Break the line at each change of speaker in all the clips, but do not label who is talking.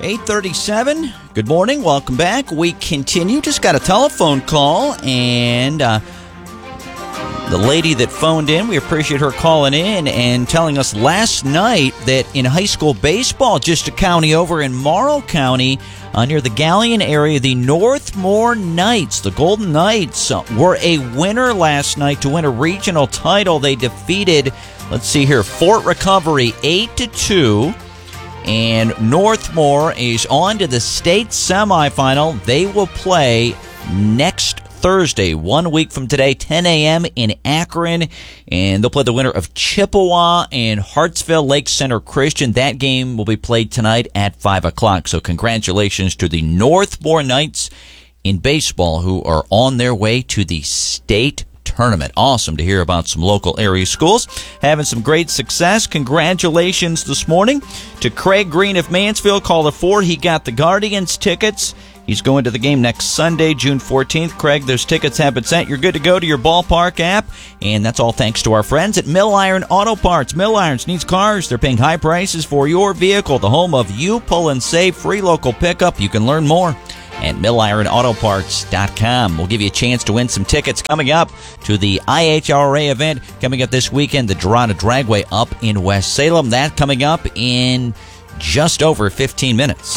8:37. Good morning. Welcome back. We continue. Just got a telephone call, and the lady that phoned in, we appreciate her calling in and telling us last night that in high school baseball, just a county over in Morrow County, near the Galion area, the Northmore Knights, the Golden Knights, were a winner last night to win a regional title. They defeated, let's see here, Fort Recovery 8-2. And Northmore is on to the state semifinal. They will play next Thursday, 1 week from today, 10 a.m. in Akron. And they'll play the winner of Chippewa and Hartsville Lake Center Christian. That game will be played tonight at 5 o'clock. So congratulations to the Northmore Knights in baseball who are on their way to the state tournament. Awesome to hear about some local area schools having some great success. Congratulations this morning to Craig Green of Mansfield. Called at 4. He got the Guardians tickets. He's going to the game next Sunday, June 14th. Craig, those tickets have been sent. You're good to go to your ballpark app. And that's all thanks to our friends at Mill Iron Auto Parts. Mill Irons needs cars. They're paying high prices for your vehicle. The home of You Pull and Save, free local pickup. You can learn more at MillIronAutoParts.com. We'll give you a chance to win some tickets coming up to the IHRA event coming up this weekend, the Dorada Dragway up in West Salem. That coming up in just over 15 minutes.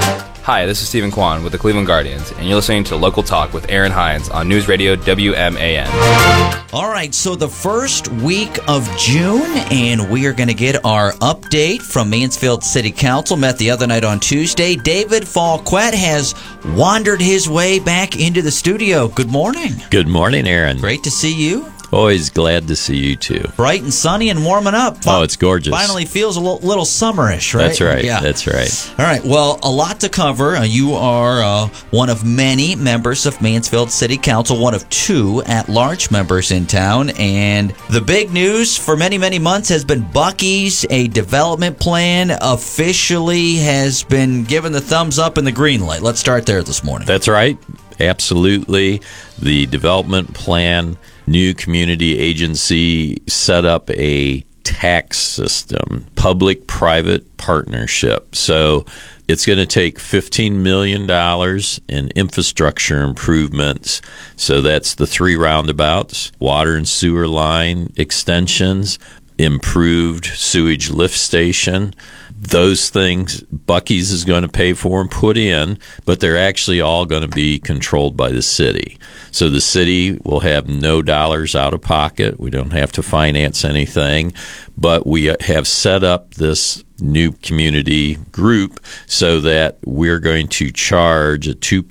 Hi, this is Stephen Kwan with the Cleveland Guardians, and you're listening to Local Talk with Aaron Hines on News Radio WMAN.
All right, so the first week of June, and we are going to get our update from Mansfield City Council. Met the other night on Tuesday. David Falquette has wandered his way back into the studio. Good morning.
Good morning, Aaron.
Great to see you.
Always glad to see you, too.
Bright and sunny and warming up.
Oh, it's gorgeous.
Finally feels a little summerish, right?
That's right.
Yeah.
That's right.
All right. Well, a lot to cover. You are one of many members of Mansfield City Council, one of 2 at-large members in town. And the big news for many, many months has been Buc-ee's. A development plan officially has been given the thumbs up and the green light. Let's start there this morning.
That's right. Absolutely. The development plan, new community agency set up a tax system, public-private partnership. So it's going to take $15 million in infrastructure improvements. So that's the 3 roundabouts, water and sewer line extensions, improved sewage lift station. Those things Buc-ee's is going to pay for and put in, but they're actually all going to be controlled by the city. So the city will have no dollars out of pocket. We don't have to finance anything, but we have set up this new community group so that we're going to charge a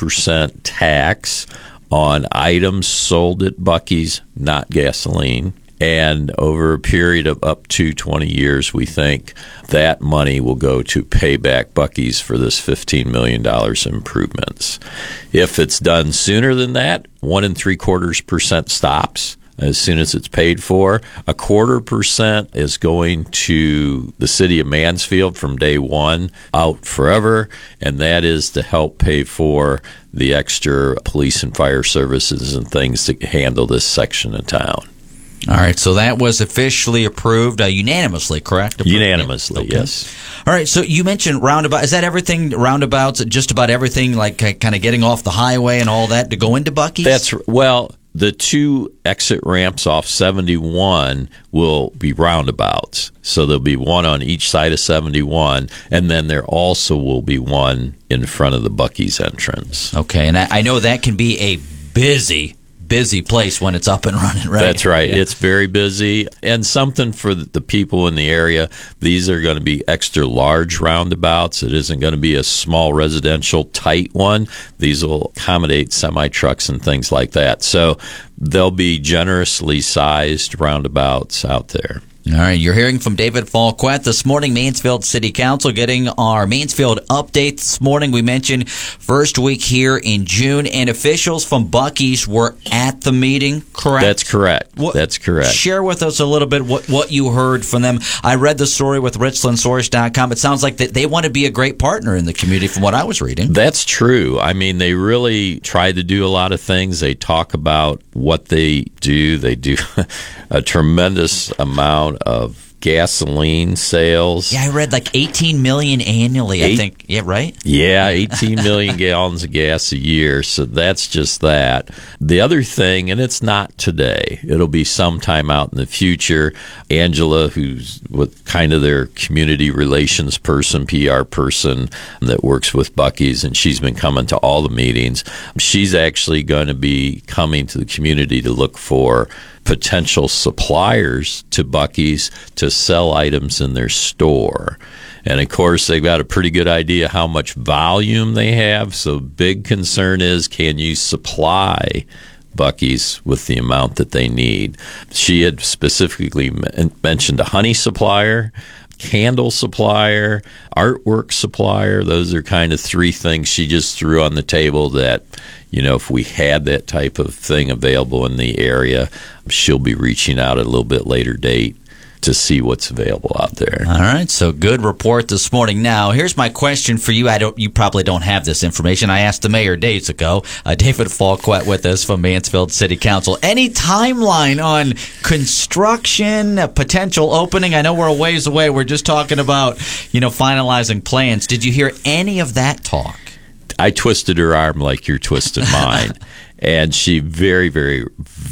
2% tax on items sold at Buc-ee's, not gasoline. And over a period of up to 20 years, we think that money will go to pay back Buc-ee's for this $15 million improvements. If it's done sooner than that, 1 3/4% stops as soon as it's paid for. 1/4% is going to the city of Mansfield from day one out forever, and that is to help pay for the extra police and fire services and things to handle this section of town.
All right, so that was officially approved unanimously, correct?
Unanimously, okay. Yes.
All right, so you mentioned roundabout. Is that everything, roundabouts, just about everything, like kind of getting off the highway and all that to go into Buc-ee's?
Well, the 2 exit ramps off 71 will be roundabouts. So there'll be one on each side of 71, and then there also will be one in front of the Buc-ee's entrance.
Okay, and I know that can be a busy place when it's up and running, right?
That's right.
Yeah.
It's very busy. And something for the people in the area, these are going to be extra large roundabouts. It isn't going to be a small residential tight one. These will accommodate semi-trucks and things like that. So they'll be generously sized roundabouts out there.
All right, you're hearing from David Falquette this morning, Mansfield City Council, getting our Mansfield update this morning. We mentioned first week here in June, and officials from Buc-ee's were at the meeting, correct?
That's correct. That's correct.
Share with us a little bit what you heard from them. I read the story with RichlandSource.com. It sounds like that they want to be a great partner in the community from what I was reading.
That's true. I mean, they really try to do a lot of things. They talk about what they do. They do a tremendous amount of gasoline sales.
Yeah, I read like 18 million annually, I think. Yeah, right?
Yeah, 18 million gallons of gas a year. So that's just that. The other thing, and it's not today, it'll be sometime out in the future. Angela, who's with kind of their community relations person, PR person that works with Buc-ee's, and she's been coming to all the meetings. She's actually going to be coming to the community to look for potential suppliers to Buc-ee's to sell items in their store. And of course, they've got a pretty good idea how much volume they have. So big concern is, can you supply Buc-ee's with the amount that they need? She had specifically mentioned a honey supplier, candle supplier, artwork supplier. Those are kind of three things she just threw on the table that, you know, if we had that type of thing available in the area, she'll be reaching out at a little bit later date to see what's available out there.
All right, so good report this morning. Now, here's my question for you. You probably don't have this information. I asked the mayor days ago, David Falquette with us from Mansfield City Council. Any timeline on construction, potential opening? I know we're a ways away. We're just talking about, finalizing plans. Did you hear any of that talk?
I twisted her arm like you're twisting mine. And she very, very,